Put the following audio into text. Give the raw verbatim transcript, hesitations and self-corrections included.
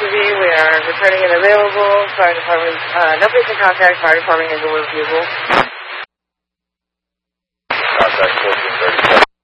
T V. We are returning and available. Fire department, uh, no patient contact. Fire department Inglewood Bugle.